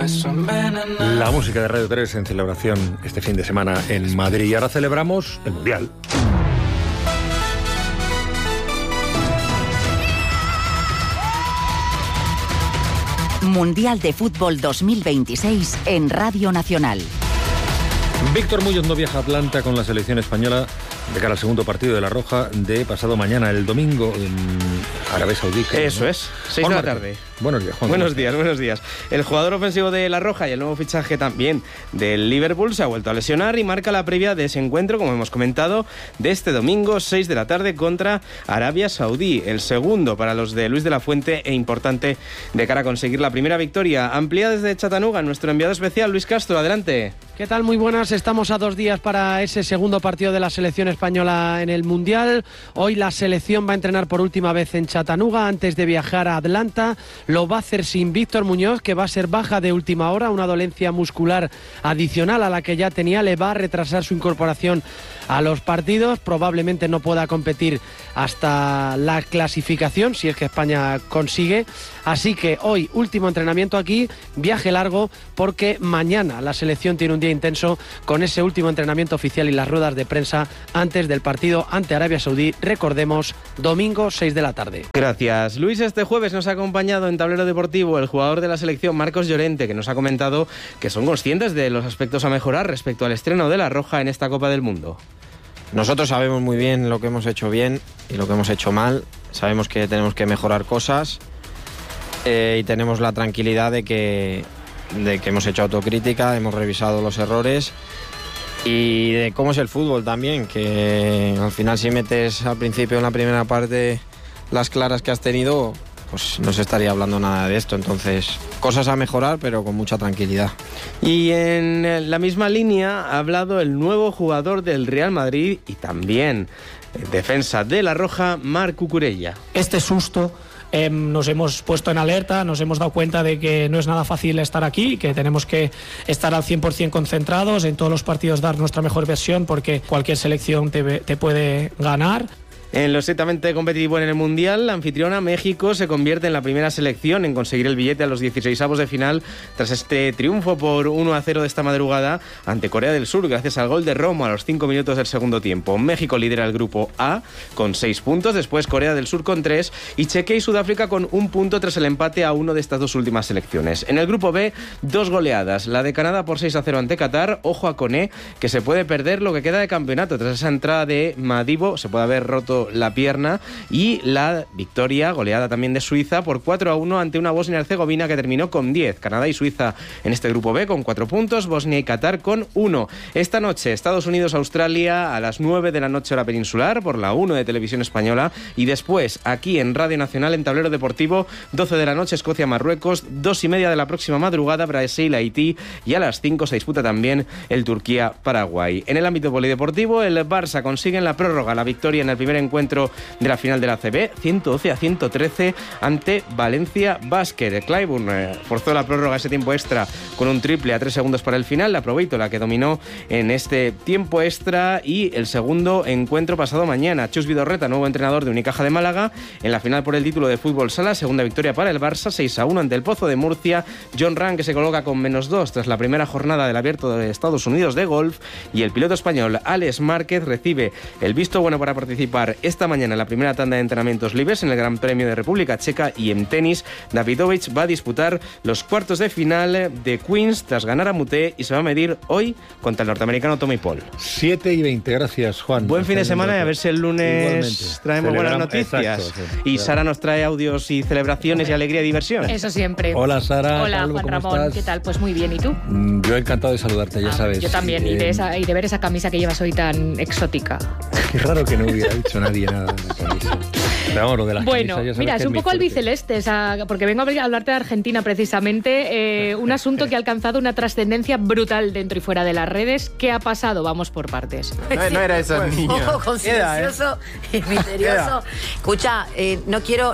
La música de Radio 3 en celebración este fin de semana en Madrid. Y ahora celebramos el Mundial. Mundial de Fútbol 2026 en Radio Nacional. Víctor Muñoz no viaja a Atlanta con la selección española de cara al segundo partido de La Roja de pasado mañana, el domingo, en Arabia Saudí. Eso es, 6 de la tarde. Buenos días, Juan. Buenos días. El jugador ofensivo de La Roja y el nuevo fichaje también del Liverpool se ha vuelto a lesionar y marca la previa de ese encuentro, como hemos comentado, de este domingo, 6 de la tarde, contra Arabia Saudí. El segundo para los de Luis de la Fuente e importante de cara a conseguir la primera victoria. Amplía desde Chattanooga, nuestro enviado especial, Luis Castro, adelante. ¿Qué tal? Muy buenas. Estamos a 2 días para ese segundo partido de la selección española en el Mundial. Hoy la selección va a entrenar por última vez en Chattanooga antes de viajar a Atlanta. Lo va a hacer sin Víctor Muñoz, que va a ser baja de última hora, una dolencia muscular adicional a la que ya tenía. Le va a retrasar su incorporación a los partidos. Probablemente no pueda competir hasta la clasificación, si es que España consigue. Así que hoy, último entrenamiento aquí, viaje largo, porque mañana la selección tiene un día intenso con ese último entrenamiento oficial y las ruedas de prensa antes del partido ante Arabia Saudí. Recordemos, domingo 6 de la tarde. Gracias, Luis. Este jueves nos ha acompañado en Tablero Deportivo el jugador de la selección Marcos Llorente, que nos ha comentado que son conscientes de los aspectos a mejorar respecto al estreno de La Roja en esta Copa del Mundo. Nosotros sabemos muy bien lo que hemos hecho bien y lo que hemos hecho mal. Sabemos que tenemos que mejorar cosas y tenemos la tranquilidad de que hemos hecho autocrítica, hemos revisado los errores y de cómo es el fútbol también, que al final si metes al principio en la primera parte las claras que has tenido, pues no se estaría hablando nada de esto. Entonces, cosas a mejorar, pero con mucha tranquilidad. Y en la misma línea ha hablado el nuevo jugador del Real Madrid y también defensa de La Roja, Marc Cucurella. Este susto nos hemos puesto en alerta, nos hemos dado cuenta de que no es nada fácil estar aquí, que tenemos que estar al 100% concentrados, en todos los partidos dar nuestra mejor versión, porque cualquier selección te puede ganar. En lo estrictamente competitivo en el Mundial, la anfitriona México se convierte en la primera selección en conseguir el billete a los 16avos de final tras este triunfo por 1-0 de esta madrugada ante Corea del Sur, gracias al gol de Romo a los 5 minutos del segundo tiempo. México lidera el grupo A con 6 puntos, después Corea del Sur con 3 y Chequia y Sudáfrica con 1 punto tras el empate a 1 de estas dos últimas selecciones. En el grupo B, 2 goleadas, la de Canadá por 6-0 ante Qatar. Ojo a Koné, que se puede perder lo que queda de campeonato tras esa entrada de Madibo, se puede haber roto la pierna, y la victoria goleada también de Suiza por 4-1 ante una Bosnia y Herzegovina que terminó con 10. Canadá y Suiza en este grupo B con 4 puntos, Bosnia y Qatar con 1. Esta noche Estados Unidos-Australia a las 9 de la noche hora peninsular por la 1 de Televisión Española, y después aquí en Radio Nacional en Tablero Deportivo 12 de la noche Escocia-Marruecos, 2:30 de la próxima madrugada Brasil-Haití, y a las 5 se disputa también el Turquía-Paraguay. En el ámbito polideportivo, el Barça consigue en la prórroga la victoria en el primer encuentro de la final de la ACB, 112-113 ante Valencia Basket. Clyburn forzó la prórroga ese tiempo extra con un triple a 3 segundos para el final. La Proveito la que dominó en este tiempo extra, y el segundo encuentro pasado mañana. Chus Vidorreta, nuevo entrenador de Unicaja de Málaga, en la final por el título de fútbol sala, segunda victoria para el Barça, 6-1 ante el Pozo de Murcia. John Ram, que se coloca con -2 tras la primera jornada del Abierto de Estados Unidos de golf, y el piloto español Alex Márquez recibe el visto bueno para participar esta mañana en la primera tanda de entrenamientos libres en el Gran Premio de República Checa. Y en tenis, Davidovich va a disputar los cuartos de final de Queens tras ganar a Muté, y se va a medir hoy contra el norteamericano Tommy Paul. 7:20, gracias, Juan. Buen fin de semana, y a ver si el lunes igualmente traemos buenas noticias. Exacto, sí, y claro. Sara nos trae audios y celebraciones y alegría y diversión. Eso siempre. Hola, Sara. Hola, ¿Cómo Juan Ramón. estás? ¿Qué tal? Pues muy bien. ¿Y tú? Yo encantado de saludarte, ya sabes. Yo también. Y de ver esa camisa que llevas hoy tan exótica. Qué raro que no hubiera dicho nadie nada de la camisa. Pero vamos, lo de las Bueno, camisas, ya sabes mira, que es un mi poco fuerte. albiceleste, porque vengo a hablarte de Argentina precisamente, un asunto que ha alcanzado una trascendencia brutal dentro y fuera de las redes. ¿Qué ha pasado? Vamos por partes. No era esa niña. Un poco silencioso y misterioso. Escucha, no quiero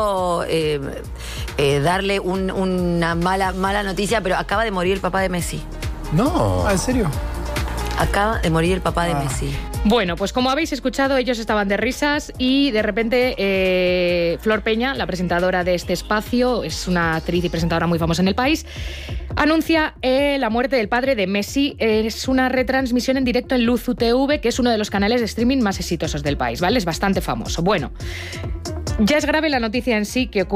darle una mala noticia, pero acaba de morir el papá de Messi. No. ¿En serio? Acaba de morir el papá de Messi. Bueno, pues como habéis escuchado, ellos estaban de risas y de repente Flor Peña, la presentadora de este espacio, es una actriz y presentadora muy famosa en el país, anuncia la muerte del padre de Messi. Es una retransmisión en directo en Luzu TV, que es uno de los canales de streaming más exitosos del país, ¿vale? Es bastante famoso. Bueno, ya es grave la noticia en sí que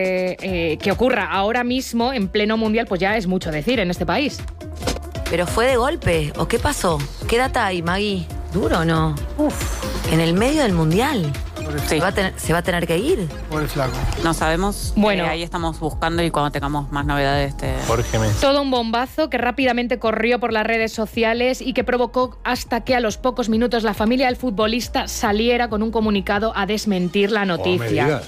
ocurra ahora mismo en pleno mundial, pues ya es mucho decir en este país. ¿Pero fue de golpe? ¿O qué pasó? ¿Qué data hay, Maggie? ¿Duro o no? Uf, en el medio del mundial. Sí. ¿Se va a tener que ir? Por el flaco. No sabemos. Bueno, ahí estamos buscando y cuando tengamos más novedades... Todo un bombazo que rápidamente corrió por las redes sociales y que provocó hasta que a los pocos minutos la familia del futbolista saliera con un comunicado a desmentir la noticia.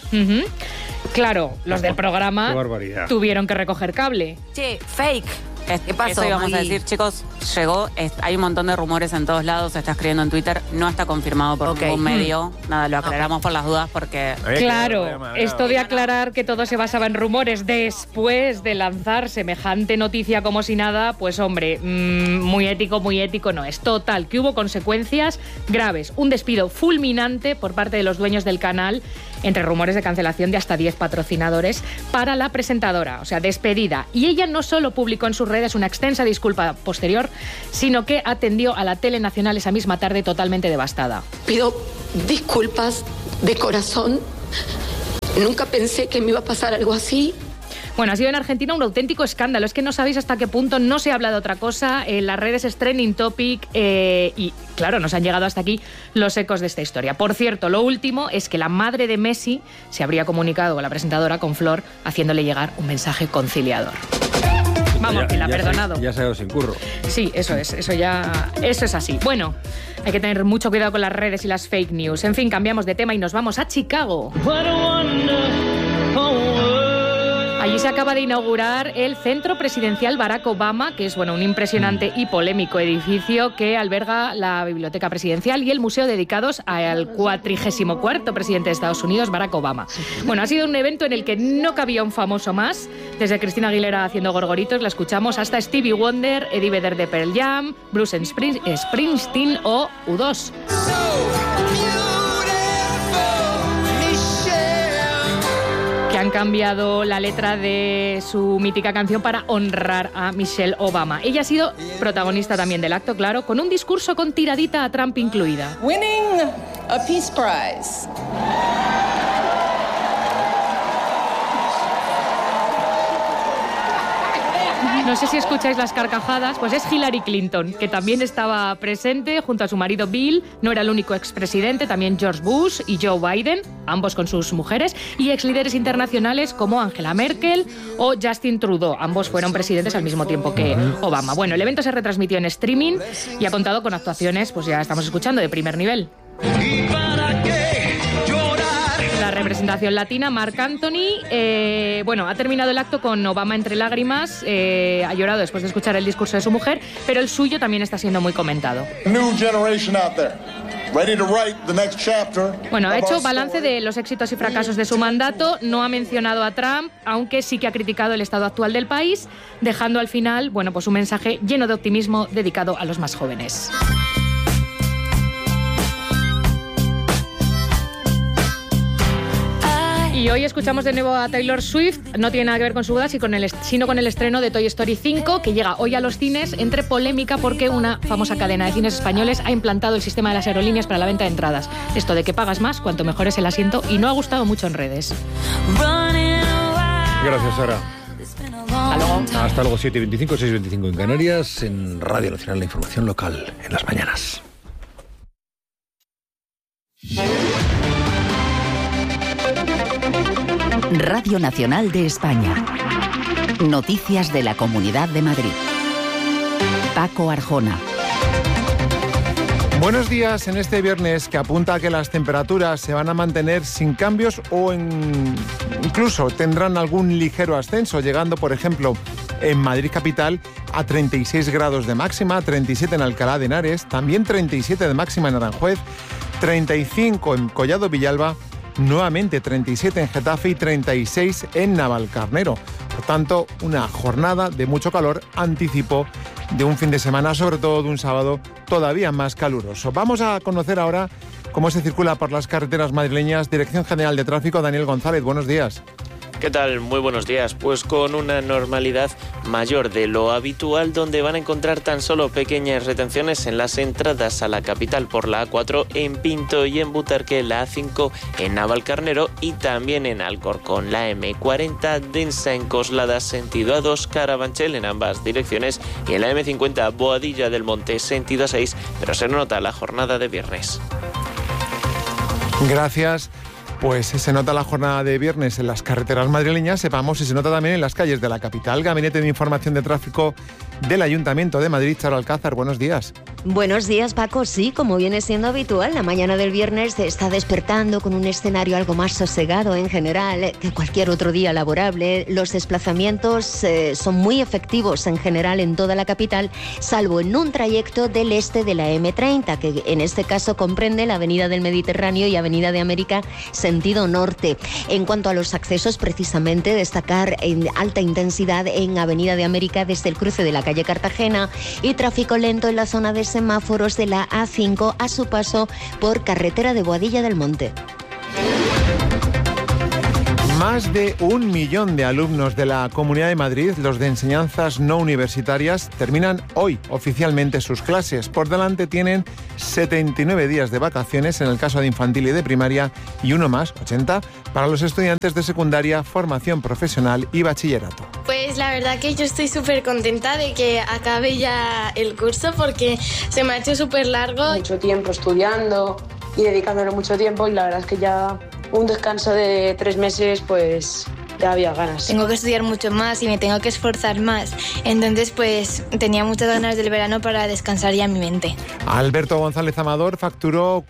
Claro, los del programa tuvieron que recoger cable. Che, fake. ¿Qué pasó? Eso íbamos a decir, chicos, hay un montón de rumores en todos lados, se está escribiendo en Twitter, no está confirmado por ningún medio, nada, lo aclaramos por las dudas porque... Claro, esto de aclarar que todo se basaba en rumores después de lanzar semejante noticia como si nada, pues hombre, muy ético no es. Total, que hubo consecuencias graves, un despido fulminante por parte de los dueños del canal, entre rumores de cancelación de hasta 10 patrocinadores para la presentadora, o sea, despedida. Y ella no solo publicó en sus redes una extensa disculpa posterior, sino que atendió a la tele nacional esa misma tarde totalmente devastada. Pido disculpas de corazón. Nunca pensé que me iba a pasar algo así. Bueno, ha sido en Argentina un auténtico escándalo. Es que no sabéis hasta qué punto no se habla de otra cosa. En las redes es trending topic y, claro, nos han llegado hasta aquí los ecos de esta historia. Por cierto, lo último es que la madre de Messi se habría comunicado con la presentadora, con Flor, haciéndole llegar un mensaje conciliador. Vamos, que la ha perdonado. Ya se ha ido sin curro. Sí, eso es así. Bueno, hay que tener mucho cuidado con las redes y las fake news. En fin, cambiamos de tema y nos vamos a Chicago. Allí se acaba de inaugurar el Centro Presidencial Barack Obama, que es un impresionante y polémico edificio que alberga la Biblioteca Presidencial y el museo dedicados al 44º presidente de Estados Unidos, Barack Obama. Bueno, ha sido un evento en el que no cabía un famoso más. Desde Cristina Aguilera haciendo gorgoritos, la escuchamos, hasta Stevie Wonder, Eddie Vedder de Pearl Jam, Bruce Springsteen o U2. Que han cambiado la letra de su mítica canción para honrar a Michelle Obama. Ella ha sido protagonista también del acto, claro, con un discurso con tiradita a Trump incluida. Winning a Peace Prize. No sé si escucháis las carcajadas, pues es Hillary Clinton, que también estaba presente junto a su marido Bill. No era el único expresidente, también George Bush y Joe Biden, ambos con sus mujeres, y exlíderes internacionales como Angela Merkel o Justin Trudeau. Ambos fueron presidentes al mismo tiempo que Obama. Bueno, el evento se retransmitió en streaming y ha contado con actuaciones, pues ya estamos escuchando, de primer nivel. La representación latina, Marc Anthony, ha terminado el acto con Obama entre lágrimas, ha llorado después de escuchar el discurso de su mujer, pero el suyo también está siendo muy comentado. Bueno, ha hecho balance de los éxitos y fracasos de su mandato, no ha mencionado a Trump, aunque sí que ha criticado el estado actual del país, dejando al final, pues un mensaje lleno de optimismo dedicado a los más jóvenes. Y hoy escuchamos de nuevo a Taylor Swift. No tiene nada que ver con su boda, sino con el estreno de Toy Story 5, que llega hoy a los cines, entre polémica porque una famosa cadena de cines españoles ha implantado el sistema de las aerolíneas para la venta de entradas. Esto de que pagas más cuanto mejor es el asiento, y no ha gustado mucho en redes. Gracias, Sara. Hasta luego. Hasta luego, 7:25, 6:25 en Canarias, en Radio Nacional, la información local en las mañanas. Radio Nacional de España. Noticias de la Comunidad de Madrid. Paco Arjona. Buenos días en este viernes que apunta a que las temperaturas se van a mantener sin cambios o incluso tendrán algún ligero ascenso, llegando, por ejemplo, en Madrid capital a 36 grados de máxima, 37 en Alcalá de Henares, también 37 de máxima en Aranjuez, 35 en Collado Villalba, nuevamente 37 en Getafe y 36 en Navalcarnero. Por tanto, una jornada de mucho calor, anticipo de un fin de semana, sobre todo de un sábado todavía más caluroso. Vamos a conocer ahora cómo se circula por las carreteras madrileñas. Dirección General de Tráfico, Daniel González, buenos días. ¿Qué tal? Muy buenos días. Pues con una normalidad mayor de lo habitual, donde van a encontrar tan solo pequeñas retenciones en las entradas a la capital por la A4 en Pinto y en Butarque, la A5 en Navalcarnero y también en Alcorcón, la M40 densa en Coslada sentido A2, Carabanchel en ambas direcciones y en la M50 Boadilla del Monte sentido A6, pero se nota la jornada de viernes. Gracias. Pues se nota la jornada de viernes en las carreteras madrileñas, sepamos si se nota también en las calles de la capital. Gabinete de Información de Tráfico del Ayuntamiento de Madrid, Charo Alcázar, buenos días. Buenos días, Paco. Sí, como viene siendo habitual, la mañana del viernes se está despertando con un escenario algo más sosegado en general que cualquier otro día laborable. Los desplazamientos son muy efectivos en general en toda la capital, salvo en un trayecto del este de la M30, que en este caso comprende la Avenida del Mediterráneo y Avenida de América, sentido norte. En cuanto a los accesos, precisamente destacar en alta intensidad en Avenida de América desde el cruce de la calle Cartagena y tráfico lento en la zona de semáforos de la A5 a su paso por carretera de Boadilla del Monte. Más de 1 millón de alumnos de la Comunidad de Madrid, los de enseñanzas no universitarias, terminan hoy oficialmente sus clases. Por delante tienen 79 días de vacaciones en el caso de infantil y de primaria y uno más, 80, para los estudiantes de secundaria, formación profesional y bachillerato. Pues la verdad que yo estoy súper contenta de que acabe ya el curso porque se me ha hecho súper largo. Mucho tiempo estudiando y dedicándole mucho tiempo y la verdad es que ya un descanso de 3 meses pues ya había ganas. Tengo que estudiar mucho más y me tengo que esforzar más. Entonces pues tenía muchas ganas del verano para descansar ya mi mente. Alberto González Amador facturó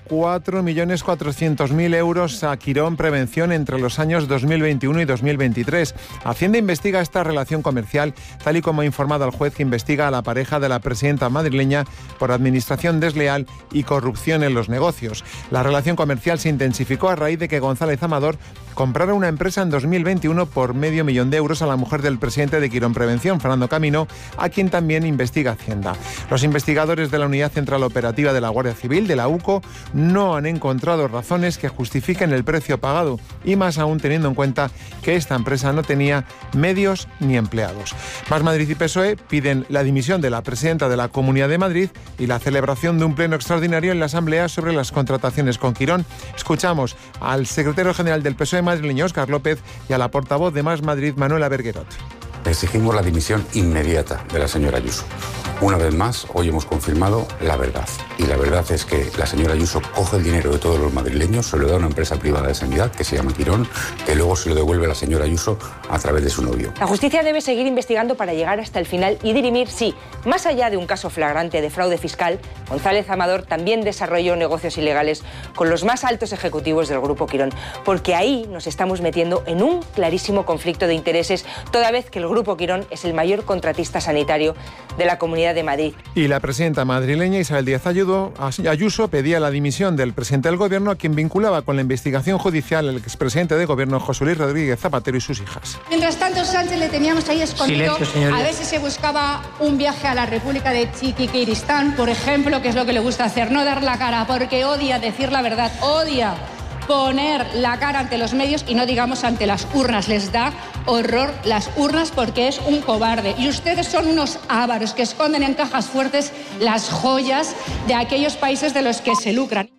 4.400.000 euros a Quirón Prevención entre los años 2021 y 2023. Hacienda investiga esta relación comercial, tal y como ha informado al juez que investiga a la pareja de la presidenta madrileña por administración desleal y corrupción en los negocios. La relación comercial se intensificó a raíz de que González Amador comprara una empresa en 2021 por €500.000 a la mujer del presidente de Quirón Prevención, Fernando Camino, a quien también investiga Hacienda. Los investigadores de la Unidad Central Operativa de la Guardia Civil, de la UCO, no han encontrado razones que justifiquen el precio pagado, y más aún teniendo en cuenta que esta empresa no tenía medios ni empleados. Más Madrid y PSOE piden la dimisión de la presidenta de la Comunidad de Madrid y la celebración de un pleno extraordinario en la Asamblea sobre las contrataciones con Quirón. Escuchamos al secretario general del PSOE madrileño, Óscar López, y a la portavoz de Más Madrid, Manuela Berguerot. Exigimos la dimisión inmediata de la señora Ayuso. Una vez más, hoy hemos confirmado la verdad. Y la verdad es que la señora Ayuso coge el dinero de todos los madrileños, se lo da a una empresa privada de sanidad que se llama Quirón, que luego se lo devuelve a la señora Ayuso a través de su novio. La justicia debe seguir investigando para llegar hasta el final y dirimir si, más allá de un caso flagrante de fraude fiscal, González Amador también desarrolló negocios ilegales con los más altos ejecutivos del Grupo Quirón. Porque ahí nos estamos metiendo en un clarísimo conflicto de intereses, toda vez que el Grupo Quirón es el mayor contratista sanitario de la Comunidad de Madrid. Y la presidenta madrileña Isabel Díaz Ayuso pedía la dimisión del presidente del Gobierno, a quien vinculaba con la investigación judicial el expresidente de Gobierno José Luis Rodríguez Zapatero y sus hijas. Mientras tanto, Sánchez le teníamos ahí escondido. Silencio, a ver si se buscaba un viaje a la República de Chiquiristán, por ejemplo, que es lo que le gusta hacer, no dar la cara, porque odia decir la verdad, odia poner la cara ante los medios y no digamos ante las urnas. Les da horror las urnas porque es un cobarde. Y ustedes son unos ávaros que esconden en cajas fuertes las joyas de aquellos países de los que se lucran.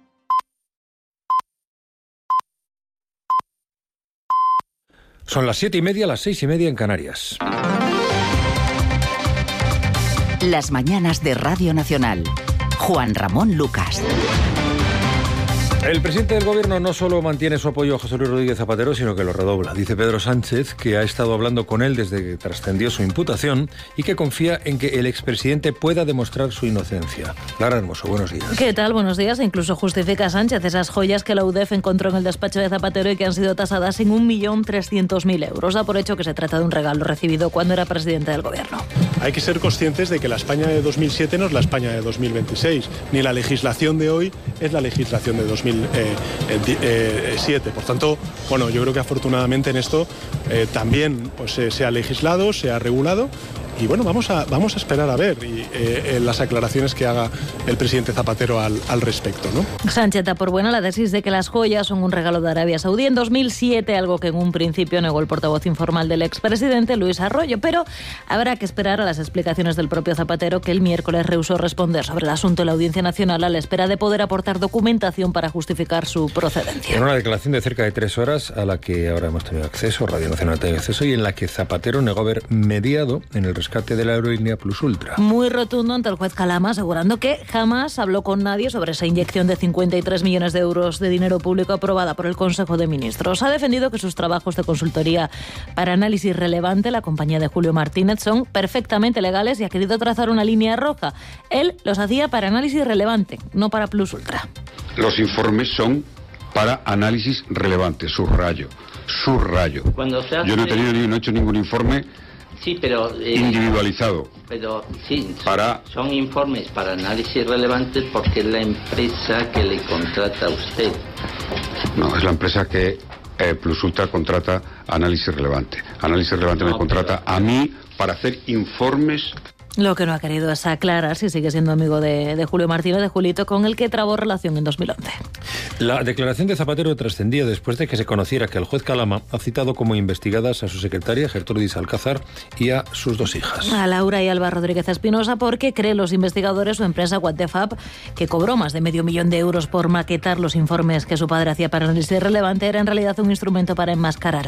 Son las 7:30, las 6:30 en Canarias. Las mañanas de Radio Nacional. Juan Ramón Lucas. El presidente del Gobierno no solo mantiene su apoyo a José Luis Rodríguez Zapatero, sino que lo redobla. Dice Pedro Sánchez que ha estado hablando con él desde que trascendió su imputación y que confía en que el expresidente pueda demostrar su inocencia. Lara Hermoso, buenos días. ¿Qué tal? Buenos días. Incluso justifica Sánchez esas joyas que la UDEF encontró en el despacho de Zapatero y que han sido tasadas en 1.300.000 euros. Da por hecho que se trata de un regalo recibido cuando era presidente del Gobierno. Hay que ser conscientes de que la España de 2007 no es la España de 2026, ni la legislación de hoy es la legislación de 2007. Por tanto, bueno, yo creo que afortunadamente en esto también pues, se ha legislado, se ha regulado y bueno, vamos a esperar a ver las aclaraciones que haga el presidente Zapatero al respecto, ¿no? Sánchez da por buena la tesis de que las joyas son un regalo de Arabia Saudí en 2007, algo que en un principio negó el portavoz informal del expresidente Luis Arroyo, pero habrá que esperar a las explicaciones del propio Zapatero, que el miércoles rehusó responder sobre el asunto en la Audiencia Nacional a la espera de poder aportar documentación para justificar su procedencia. En una declaración de cerca de 3 horas a la que ahora hemos tenido acceso, Radio Nacional ha tenido acceso, y en la que Zapatero negó haber mediado en el rescate de la aerolínea Plus Ultra. Muy rotundo ante el juez Calama, asegurando que jamás habló con nadie sobre esa inyección de 53 millones de euros de dinero público aprobada por el Consejo de Ministros. Ha defendido que sus trabajos de consultoría para análisis relevante, la compañía de Julio Martínez, son perfectamente legales y ha querido trazar una línea roja. Él los hacía para análisis relevante, no para Plus Ultra. Los informes son para análisis relevante, subrayo. Yo no he hecho ningún informe individualizado. Pero sí, para... son informes para análisis relevante porque es la empresa que le contrata a usted. No, es la empresa que Plus Ultra contrata análisis relevante. Análisis relevante me contrata a mí para hacer informes. Lo que no ha querido es aclarar si sigue siendo amigo de Julio Martínez, de Julito, con el que trabó relación en 2011. La declaración de Zapatero trascendía después de que se conociera que el juez Calama ha citado como investigadas a su secretaria, Gertrudis Alcázar, y a sus 2 hijas. A Laura y Alba Rodríguez Espinosa, porque creen los investigadores su empresa What the Fab, que cobró más de $500,000 de euros por maquetar los informes que su padre hacía para análisis relevante, era en realidad un instrumento para enmascarar